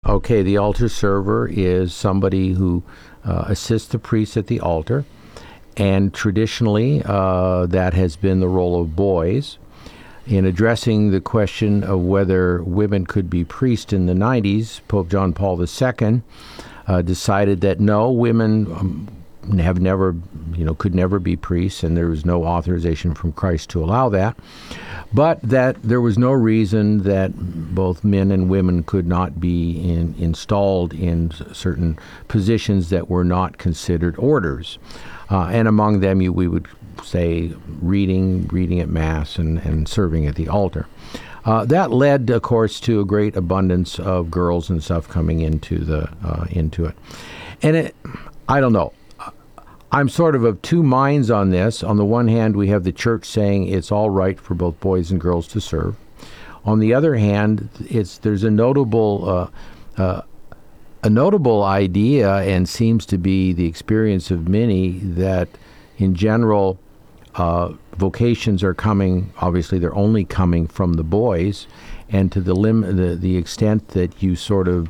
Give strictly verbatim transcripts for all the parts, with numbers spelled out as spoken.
Okay, the altar server is somebody who uh, assists the priest at the altar, and traditionally uh, that has been the role of boys. In addressing the question of whether women could be priests in the nineties, Pope John Paul the Second uh, decided that no, women um, have never, you know, could never be priests, and there was no authorization from Christ to allow that. But that there was no reason that both men and women could not be in, installed in certain positions that were not considered orders. Uh, and among them, you, we would say reading, reading at Mass, and, and serving at the altar. Uh, that led, of course, to a great abundance of girls and stuff coming into the uh, into it. And it, I don't know. I'm sort of of two minds on this. On the one hand, we have the church saying it's all right for both boys and girls to serve. On the other hand, it's there's a notable uh, uh, a notable idea, and seems to be the experience of many, that in general uh, vocations are coming. Obviously, they're only coming from the boys, and to the lim the the extent that you sort of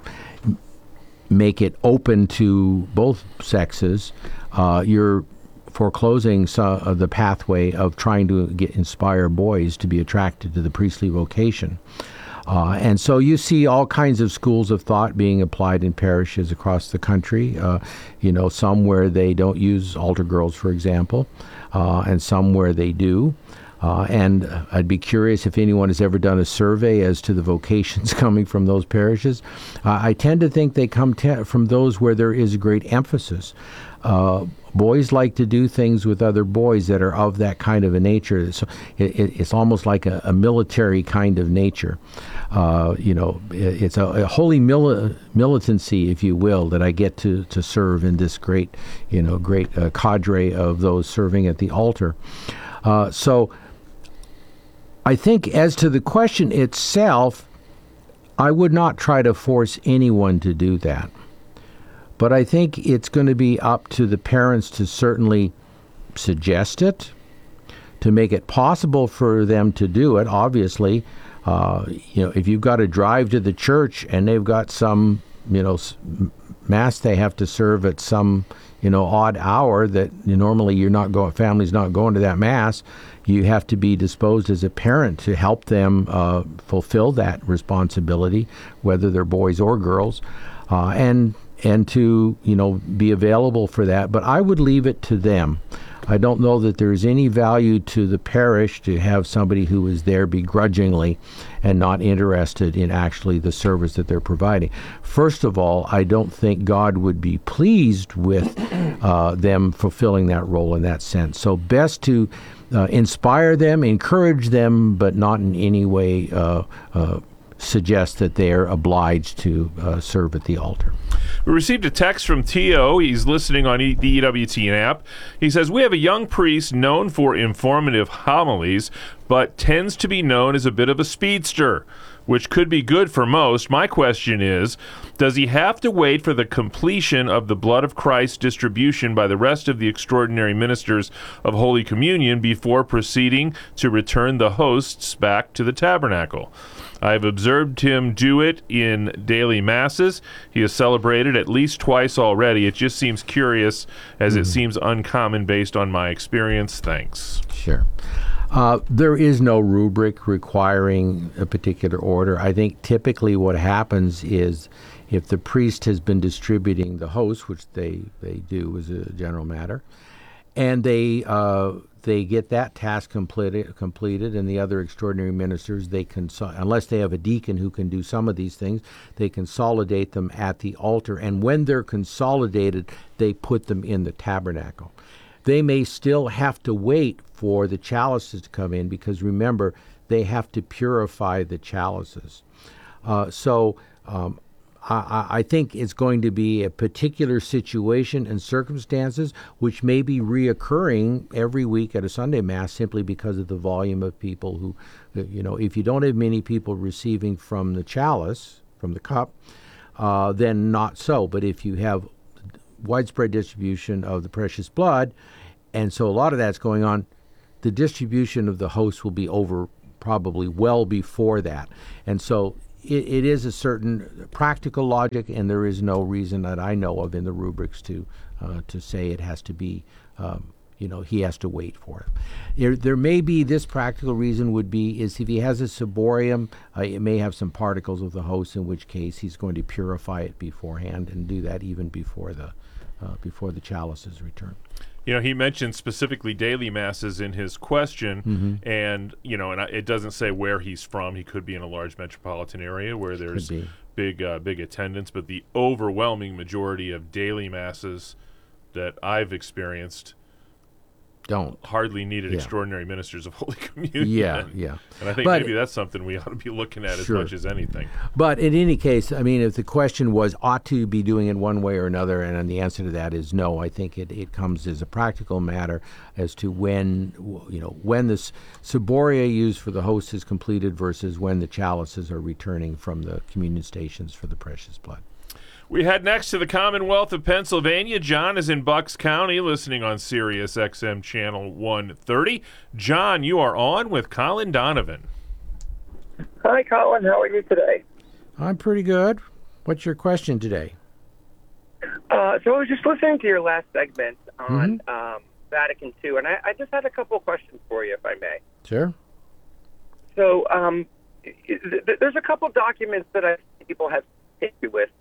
make it open to both sexes, uh, you're foreclosing some of the pathway of trying to get inspire boys to be attracted to the priestly vocation. Uh, and so you see all kinds of schools of thought being applied in parishes across the country. Uh, you know, some where they don't use altar girls, for example, uh, and some where they do. Uh, and I'd be curious if anyone has ever done a survey as to the vocations coming from those parishes. Uh, I tend to think they come te- from those where there is a great emphasis. Uh, boys like to do things with other boys that are of that kind of a nature. So it, it, it's almost like a, a military kind of nature. Uh, you know, it, it's a, a holy mili- militancy, if you will, that I get to, to serve in this great, you know, great uh, cadre of those serving at the altar. Uh, so I think as to the question itself, I would not try to force anyone to do that. But I think it's going to be up to the parents to certainly suggest it, to make it possible for them to do it. Obviously, uh, you know, if you've got to drive to the church and they've got some, you know, Mass they have to serve at some, you know, odd hour that you, normally you're not going, family's not going to that Mass, you have to be disposed as a parent to help them uh, fulfill that responsibility, whether they're boys or girls, uh, and and to, you know, be available for that. But I would leave it to them. I don't know that there's any value to the parish to have somebody who is there begrudgingly and not interested in actually the service that they're providing. First of all, I don't think God would be pleased with uh, them fulfilling that role in that sense. So best to uh, inspire them, encourage them, but not in any way uh, uh, suggest that they're obliged to uh, serve at the altar. We received a text from T O. He's listening on e- the E W T N app. He says, we have a young priest known for informative homilies, but tends to be known as a bit of a speedster, which could be good for most. My question is, does he have to wait for the completion of the blood of Christ distribution by the rest of the extraordinary ministers of Holy Communion before proceeding to return the hosts back to the tabernacle? I've observed him do it in daily masses. He has celebrated at least twice already. It just seems curious, as mm-hmm. it seems uncommon based on my experience. Thanks. Sure. Uh, there is no rubric requiring a particular order. I think typically what happens is if the priest has been distributing the host, which they, they do as a general matter, and they uh, they get that task completed, completed, and the other extraordinary ministers, they can, unless they have a deacon who can do some of these things, they consolidate them at the altar. And when they're consolidated, they put them in the tabernacle. They may still have to wait for the chalices to come in because, remember, they have to purify the chalices. Uh, so um, I, I think it's going to be a particular situation and circumstances which may be reoccurring every week at a Sunday Mass simply because of the volume of people who, you know, if you don't have many people receiving from the chalice, from the cup, uh, then not so. But if you have widespread distribution of the precious blood, and so a lot of that's going on, the distribution of the host will be over probably well before that. And so it, it is a certain practical logic, and there is no reason that I know of in the rubrics to uh, to say it has to be, um, you know, he has to wait for it. There, there may be this practical reason would be is if he has a ciborium, uh, it may have some particles of the host, in which case he's going to purify it beforehand and do that even before the uh, before the chalice is returned. You know, he mentioned specifically daily masses in his question, Mm-hmm. and, you know, and I, it doesn't say where he's from. He could be in a large metropolitan area where there's be. big uh, big attendance, but the overwhelming majority of daily masses that I've experienced Don't. hardly needed Yeah. extraordinary ministers of Holy Communion. Yeah, yeah. And I think But- maybe that's something we ought to be looking at Sure. as much as anything. But in any case, I mean, if the question was ought to be doing it one way or another, and the answer to that is no, I think it, it comes as a practical matter as to when, you know, when this ciboria used for the host is completed versus when the chalices are returning from the communion stations for the precious blood. We head next to the Commonwealth of Pennsylvania. John is in Bucks County, listening on Sirius X M Channel one thirty. John, you are on with Colin Donovan. Hi, Colin. How are you today? I'm pretty good. What's your question today? Uh, so I was just listening to your last segment on Mm-hmm. um, Vatican two, and I, I just had a couple of questions for you, if I may. Sure. So um, th- th- there's a couple of documents that I think people have issue with.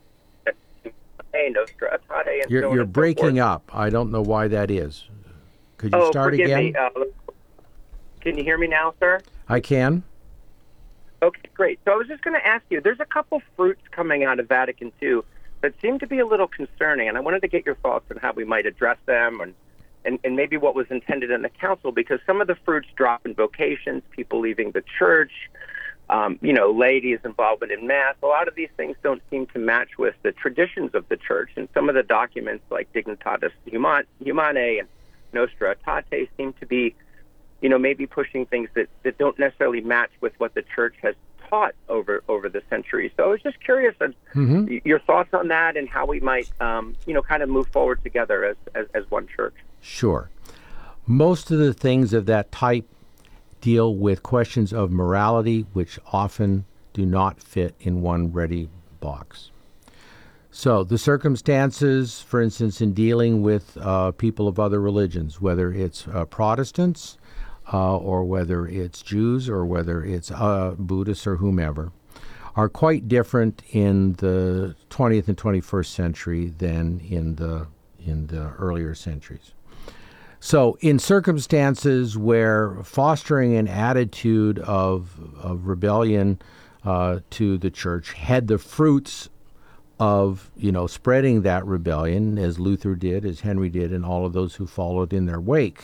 Nostra Aetate and You're, so on you're and so breaking forth. up. I don't know why that is. Could you Oh, start forgive again? me. Uh, can you hear me now, sir? I can. Okay, great. So I was just going to ask you, there's a couple fruits coming out of Vatican two that seem to be a little concerning, and I wanted to get your thoughts on how we might address them and, and, and maybe what was intended in the council, because some of the fruits drop in vocations, people leaving the church, um, you know, ladies' involvement in Mass. A lot of these things don't seem to match with the traditions of the church, and some of the documents like Dignitatis Human- Humanae and Nostra Aetate seem to be, you know, maybe pushing things that, that don't necessarily match with what the church has taught over over the centuries. So I was just curious on Mm-hmm. your thoughts on that and how we might, um, you know, kind of move forward together as, as, as one church. Sure. Most of the things of that type deal with questions of morality, which often do not fit in one ready box. So the circumstances, for instance, in dealing with uh, people of other religions, whether it's uh, Protestants uh, or whether it's Jews or whether it's uh, Buddhists or whomever, are quite different in the twentieth and twenty-first century than in the in the earlier centuries. So in circumstances where fostering an attitude of, of rebellion uh, to the church had the fruits of, you know, spreading that rebellion, as Luther did, as Henry did, and all of those who followed in their wake,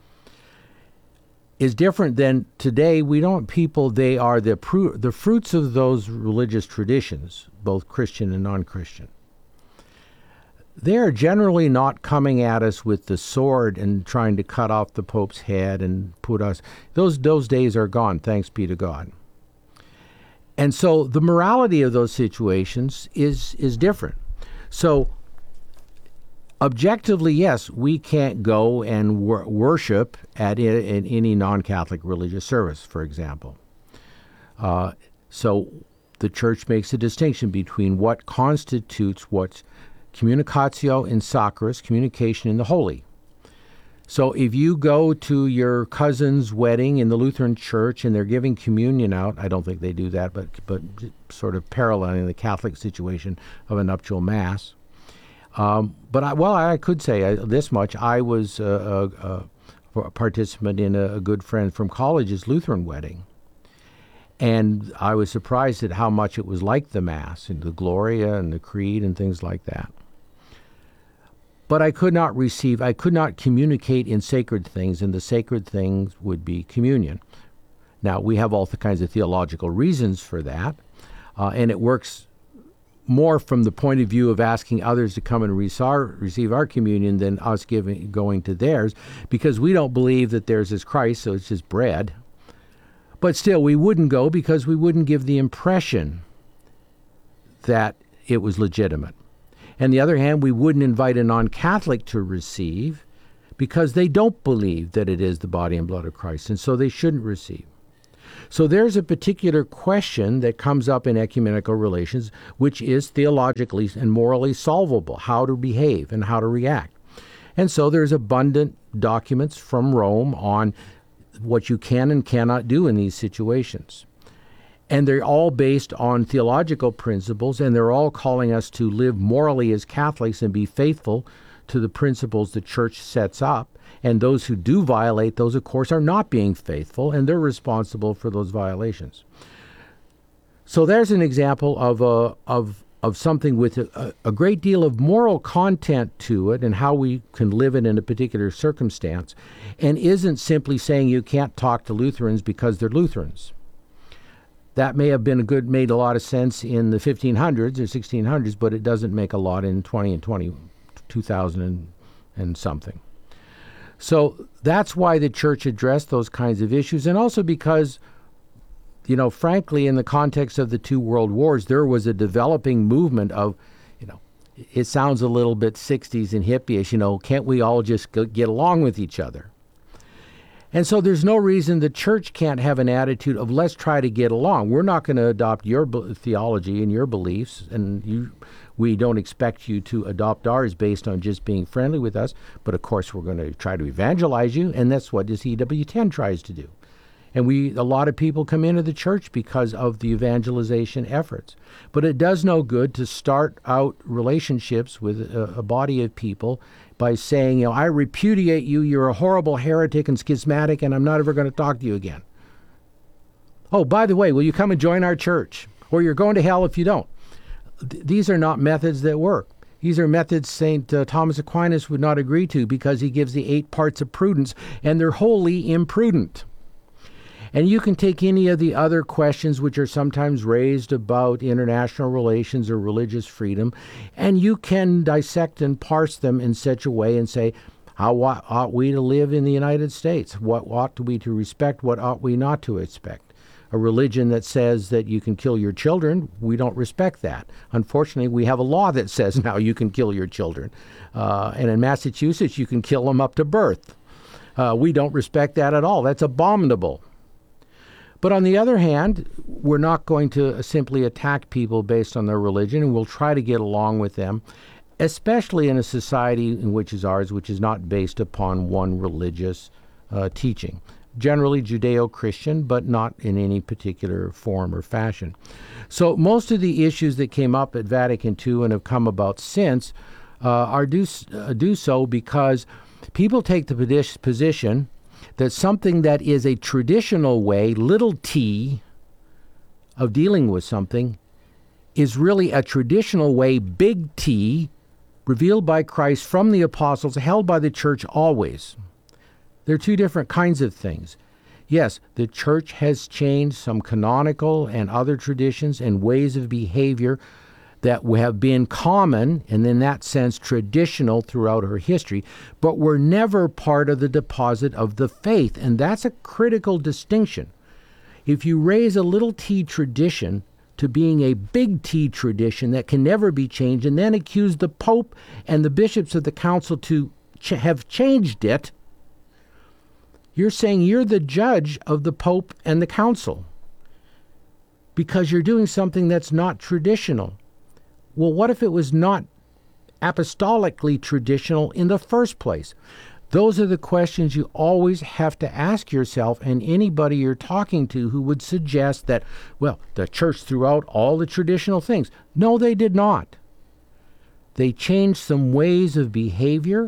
is different than today. We don't people, they are the, pru- the fruits of those religious traditions, both Christian and non-Christian. They are generally not coming at us with the sword and trying to cut off the Pope's head and put us. Those those days are gone, thanks be to God. And so the morality of those situations is is different. So objectively, yes, we can't go and wor- worship at I- in any non-Catholic religious service, for example. Uh, so the Church makes a distinction between what constitutes what's communicatio in sacris, communication in the holy. So if you go to your cousin's wedding in the Lutheran Church and they're giving communion out, I don't think they do that, but but sort of paralleling the Catholic situation of a nuptial mass. Um, but I, well, I could say I, this much: I was a, a, a participant in a, a good friend from college's Lutheran wedding. And I was surprised at how much it was like the Mass and the Gloria and the Creed and things like that. But I could not receive, I could not communicate in sacred things, and the sacred things would be communion. Now, we have all the kinds of theological reasons for that, uh, and it works more from the point of view of asking others to come and receive, receive our communion than us giving going to theirs, because we don't believe that theirs is Christ, so it's just bread. But still, we wouldn't go because we wouldn't give the impression that it was legitimate. On the other hand, we wouldn't invite a non-Catholic to receive because they don't believe that it is the body and blood of Christ, and so they shouldn't receive. So there's a particular question that comes up in ecumenical relations, which is theologically and morally solvable, how to behave and how to react. And so there's abundant documents from Rome on what you can and cannot do in these situations. And they're all based on theological principles, and they're all calling us to live morally as Catholics and be faithful to the principles the Church sets up. And those who do violate those, of course, are not being faithful, and they're responsible for those violations. So there's an example of a, of of something with a, a great deal of moral content to it and how we can live it in a particular circumstance, and isn't simply saying you can't talk to Lutherans because they're Lutherans. That may have been a good, made a lot of sense in the fifteen hundreds or sixteen hundreds, but it doesn't make a lot in twenty and twenty, two thousand and, and something. So that's why the Church addressed those kinds of issues, and also because, you know, frankly, in the context of the two world wars, there was a developing movement of, you know, it sounds a little bit sixties and hippie-ish, you know, can't we all just get along with each other? And so there's no reason the Church can't have an attitude of let's try to get along. We're not going to adopt your theology and your beliefs, and you, we don't expect you to adopt ours based on just being friendly with us. But of course, we're going to try to evangelize you, and that's what this E W ten tries to do. And we, a lot of people come into the Church because of the evangelization efforts. But it does no good to start out relationships with a, a body of people by saying, you know, I repudiate you, you're a horrible heretic and schismatic, and I'm not ever going to talk to you again. Oh, by the way, will you come and join our church? Or you're going to hell if you don't. Th- these are not methods that work. These are methods Saint Uh, Thomas Aquinas would not agree to because he gives the eight parts of prudence, and they're wholly imprudent. And you can take any of the other questions which are sometimes raised about international relations or religious freedom, and you can dissect and parse them in such a way and say, how ought we to live in the United States? What ought we to respect? What ought we not to expect? A religion that says that you can kill your children, we don't respect that. Unfortunately, we have a law that says now you can kill your children. Uh, and in Massachusetts, you can kill them up to birth. Uh, we don't respect that at all. That's abominable. But on the other hand, we're not going to simply attack people based on their religion, and we'll try to get along with them, especially in a society in which is ours, which is not based upon one religious uh, teaching. Generally Judeo-Christian, but not in any particular form or fashion. So most of the issues that came up at Vatican Two and have come about since uh, are do, uh, do so because people take the position that something that is a traditional way, little t, of dealing with something is really a traditional way, big T, revealed by Christ from the apostles, held by the Church always. They're two different kinds of things. Yes, the Church has changed some canonical and other traditions and ways of behavior that have been common, and in that sense traditional throughout her history, but were never part of the deposit of the faith, and that's a critical distinction. If you raise a little t tradition to being a big T tradition that can never be changed, and then accuse the Pope and the bishops of the council to ch- have changed it, you're saying you're the judge of the Pope and the council because you're doing something that's not traditional. Well, what if it was not apostolically traditional in the first place? Those are the questions you always have to ask yourself and anybody you're talking to who would suggest that, well, the Church threw out all the traditional things. No, they did not. They changed some ways of behavior,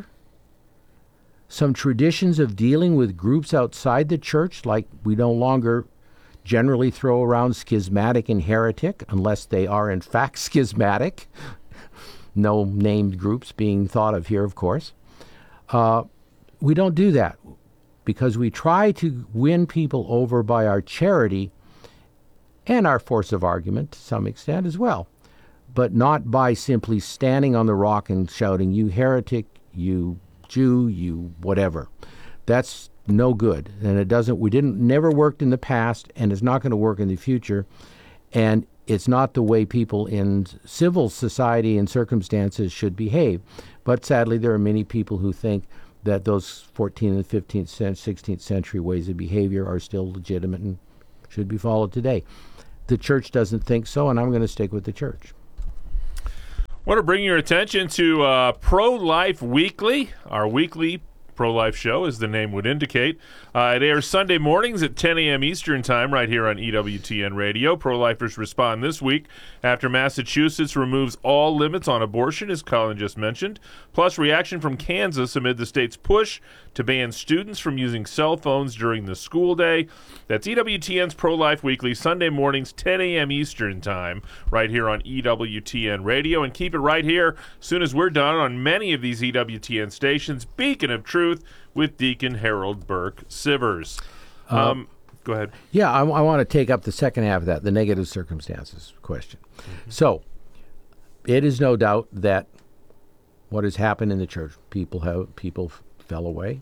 some traditions of dealing with groups outside the Church, like we no longer generally throw around schismatic and heretic, unless they are in fact schismatic. No named groups being thought of here, of course. Uh, we don't do that because we try to win people over by our charity and our force of argument to some extent as well, but not by simply standing on the rock and shouting, you heretic, you Jew, you whatever. That's no good, and it doesn't. We didn't never worked in the past, and it's not going to work in the future. And it's not the way people in civil society and circumstances should behave. But sadly, there are many people who think that those fourteenth and fifteenth, sixteenth century ways of behavior are still legitimate and should be followed today. The church doesn't think so, and I'm going to stick with the church. I want to bring your attention to uh, Pro-Life Weekly, our weekly pro-life show, as the name would indicate. Uh, it airs Sunday mornings at ten a.m. Eastern Time right here on E W T N Radio. Pro-lifers respond this week after Massachusetts removes all limits on abortion, as Colin just mentioned, plus reaction from Kansas amid the state's push to ban students from using cell phones during the school day. That's E W T N's Pro-Life Weekly, Sunday mornings, ten a.m. Eastern Time, right here on E W T N Radio. And keep it right here as soon as we're done on many of these E W T N stations. Beacon of Truth with Deacon Harold Burke Sivers. Um, uh, go ahead. Yeah, I, I want to take up the second half of that, the negative circumstances question. Mm-hmm. So, it is no doubt that what has happened in the church, people have people f- fell away.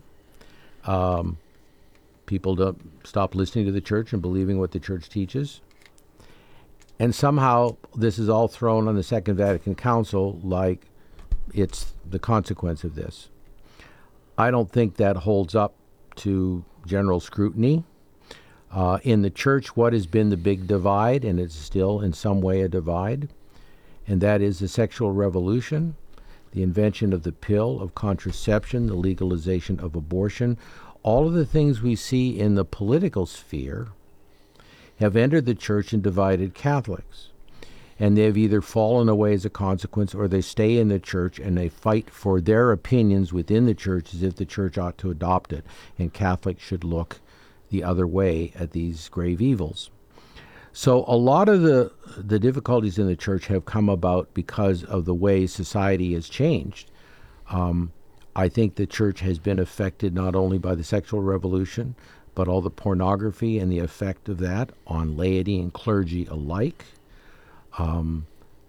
Um, people don't stop listening to the church and believing what the church teaches. And somehow this is all thrown on the Second Vatican Council like it's the consequence of this. I don't think that holds up to general scrutiny. Uh, in the church, what has been the big divide, and it's still in some way a divide, and that is the sexual revolution, the invention of the pill, of contraception, the legalization of abortion. All of the things we see in the political sphere have entered the church and divided Catholics. And they've either fallen away as a consequence, or they stay in the church and they fight for their opinions within the church as if the church ought to adopt it, and Catholics should look the other way at these grave evils. So a lot of the the difficulties in the church have come about because of the way society has changed. Um, I think the church has been affected not only by the sexual revolution, but all the pornography and the effect of that on laity and clergy alike. Um,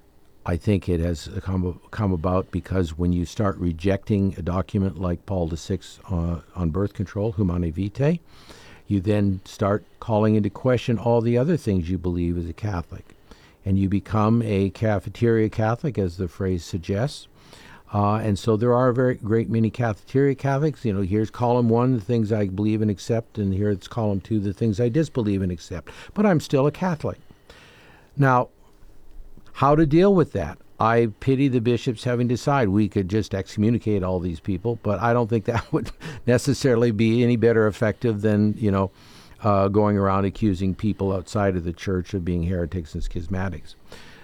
I think it has come, come about because when you start rejecting a document like Paul the Sixth uh, on birth control, Humanae Vitae, you then start calling into question all the other things you believe as a Catholic. And you become a cafeteria Catholic, as the phrase suggests. Uh, and so there are a very great many cafeteria Catholics. You know, here's column one, the things I believe and accept, and here it's column two, the things I disbelieve and accept. But I'm still a Catholic. Now, how to deal with that? I pity the bishops having to decide. We could just excommunicate all these people, but I don't think that would necessarily be any better effective than, you know, uh, going around accusing people outside of the church of being heretics and schismatics.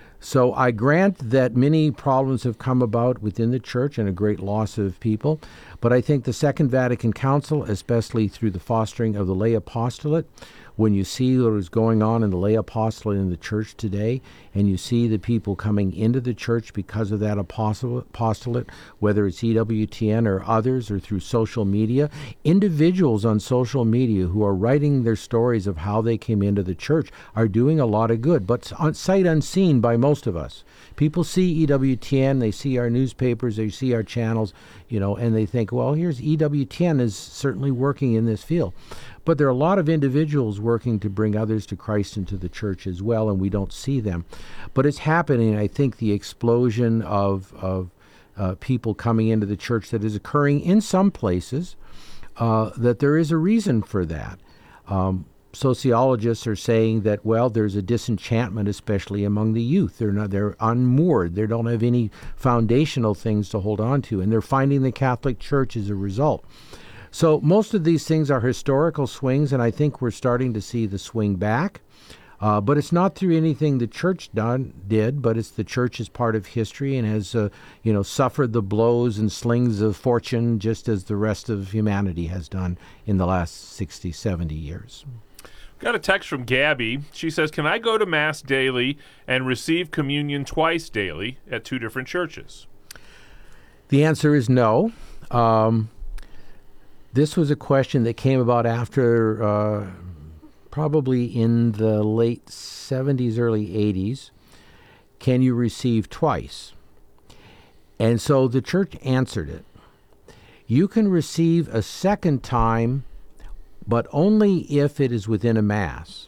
So I grant that many problems have come about within the church and a great loss of people, but I think the Second Vatican Council, especially through the fostering of the lay apostolate, when you see what is going on in the lay apostolate in the church today, and you see the people coming into the church because of that apostolate, whether it's E W T N or others or through social media, individuals on social media who are writing their stories of how they came into the church are doing a lot of good, but on sight unseen by most of us. People see E W T N, they see our newspapers, they see our channels, you know, and they think, well, here's E W T N is certainly working in this field. But there are a lot of individuals working to bring others to Christ into the church as well, and we don't see them. But it's happening. I think the explosion of, of uh, people coming into the church that is occurring in some places, uh, that there is a reason for that. Um, sociologists are saying that, well, there's a disenchantment, especially among the youth. They're not, they're unmoored. They don't have any foundational things to hold on to, and they're finding the Catholic Church as a result. So most of these things are historical swings, and I think we're starting to see the swing back. Uh, but it's not through anything the church done, did, but it's the church is part of history and has, uh, you know, suffered the blows and slings of fortune just as the rest of humanity has done in the last sixty, seventy years. Got a text from Gabby. She says, can I go to Mass daily and receive communion twice daily at two different churches? The answer is no. Um, this was a question that came about after uh, probably in the late seventies, early eighties. Can you receive twice? And so the church answered it. You can receive a second time, but only if it is within a Mass.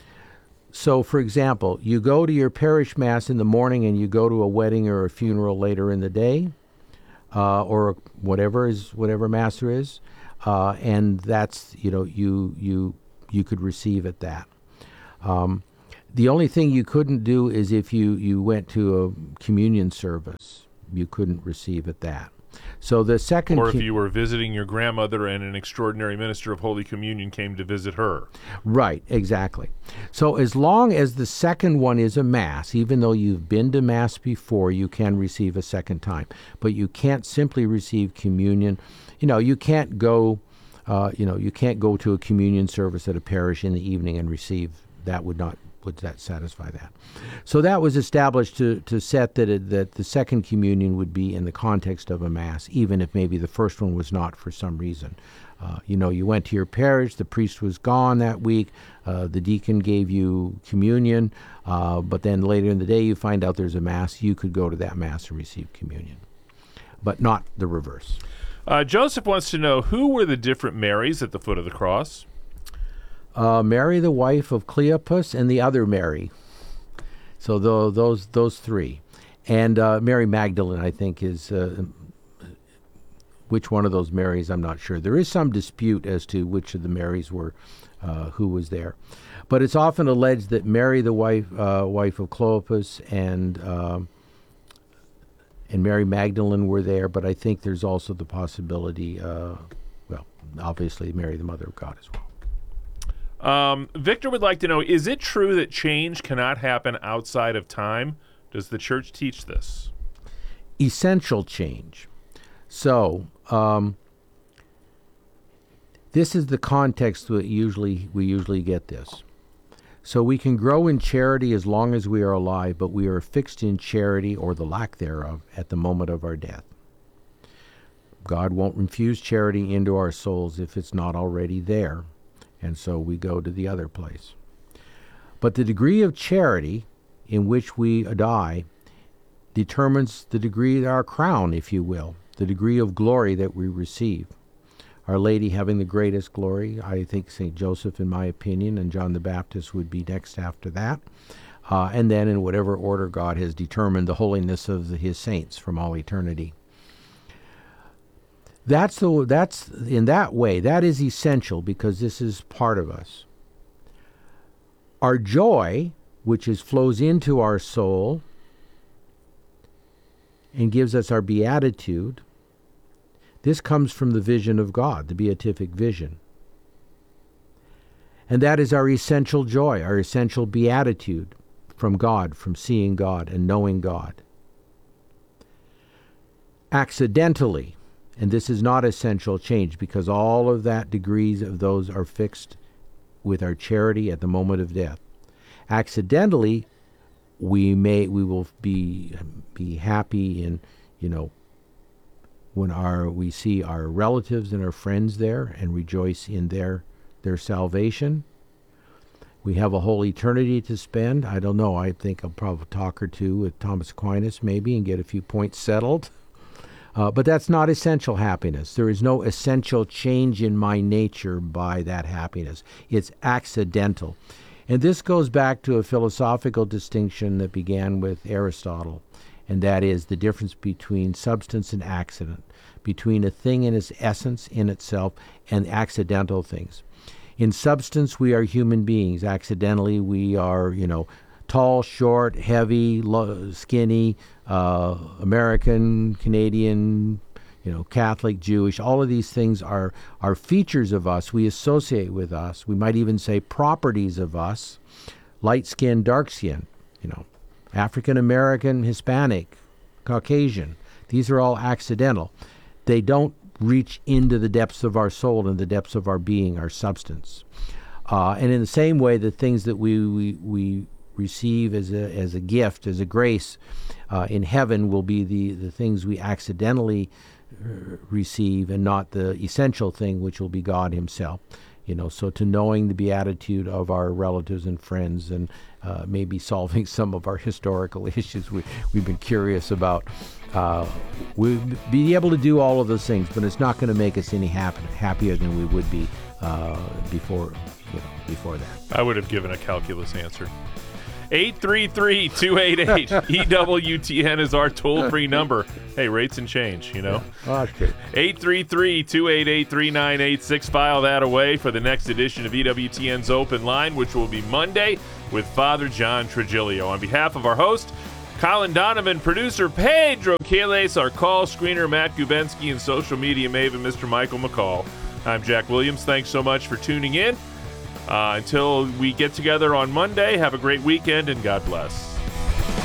So, for example, you go to your parish Mass in the morning and you go to a wedding or a funeral later in the day, uh, or whatever is whatever Mass there is, uh, and that's, you know, you you you could receive at that. Um, the only thing you couldn't do is if you, you went to a communion service, you couldn't receive at that. So the second, Or if com- you were visiting your grandmother and an extraordinary minister of Holy Communion came to visit her. right, exactly. So as long as the second one is a Mass, even though you've been to Mass before, you can receive a second time. But you can't simply receive communion. You know, you can't go, uh, you know, you can't go to a communion service at a parish in the evening and receive. That would not would that satisfy that. So that was established to, to set that it, that the second communion would be in the context of a Mass, even if maybe the first one was not for some reason. Uh, you know, you went to your parish, the priest was gone that week, uh, the deacon gave you communion, uh, but then later in the day you find out there's a Mass, you could go to that Mass and receive communion, but not the reverse. Uh, Joseph wants to know, who were the different Marys at the foot of the cross? Uh, Mary, the wife of Cleopas, and the other Mary. So the, those those three. And uh, Mary Magdalene, I think, is... Uh, which one of those Marys, I'm not sure. There is some dispute as to which of the Marys were, uh, who was there. But it's often alleged that Mary, the wife uh, wife of Cleopas, and uh, and Mary Magdalene were there. But I think there's also the possibility, uh, well, obviously Mary, the Mother of God, as well. Um, Victor would like to know, is it true that change cannot happen outside of time? Does the church teach this? Essential change. So, um, this is the context that usually we usually get this. So we can grow in charity as long as we are alive, but we are fixed in charity, or the lack thereof, at the moment of our death. God won't infuse charity into our souls if it's not already there, and so we go to the other place. But the degree of charity in which we die determines the degree of our crown, if you will, the degree of glory that we receive. Our Lady having the greatest glory, I think Saint Joseph, in my opinion, and John the Baptist would be next after that. Uh, and then in whatever order God has determined the holiness of the, his saints from all eternity. That's the that's in that way, that is essential, because this is part of us. Our joy, which is flows into our soul and gives us our beatitude, this comes from the vision of God, the beatific vision. And that is our essential joy, our essential beatitude from God, from seeing God and knowing God. Accidentally, and this is not essential change, because all of that degrees of those are fixed with our charity at the moment of death. Accidentally, we may we will be be happy in, you know, when our we see our relatives and our friends there and rejoice in their their salvation. We have a whole eternity to spend. I don't know. I think I'll probably talk or two with Thomas Aquinas maybe and get a few points settled. Uh, but that's not essential happiness. There is no essential change in my nature by that happiness. It's accidental. And this goes back to a philosophical distinction that began with Aristotle, and that is the difference between substance and accident, between a thing in its essence, in itself, and accidental things. In substance, we are human beings. Accidentally, we are, you know, tall, short, heavy, lo- skinny, uh, American, Canadian, you know, Catholic, Jewish. All of these things are, are features of us. We associate with us. We might even say properties of us. Light skin, dark skin, you know, African American, Hispanic, Caucasian. These are all accidental. They don't reach into the depths of our soul and the depths of our being, our substance. Uh, and in the same way, the things that we we, we receive as a as a gift, as a grace uh, in heaven will be the, the things we accidentally uh, receive, and not the essential thing, which will be God himself. You know, so to knowing the beatitude of our relatives and friends, and uh, maybe solving some of our historical issues we, we've been curious about. Uh, we'll be able to do all of those things, but it's not going to make us any happy, happier than we would be uh, before, you know, before that. I would have given a calculus answer. eight three three, two eight eight, E W T N is our toll-free number. Hey, rates and change, you know. Oh, that's good. eight three three, two eight eight, three nine eight six. File that away for the next edition of E W T N's Open Line, which will be Monday with Father John Trigilio. On behalf of our host, Colin Donovan, producer Pedro Quiles, our call screener Matt Gubensky, and social media maven Mister Michael McCall, I'm Jack Williams. Thanks so much for tuning in. Uh, until we get together on Monday, have a great weekend and God bless.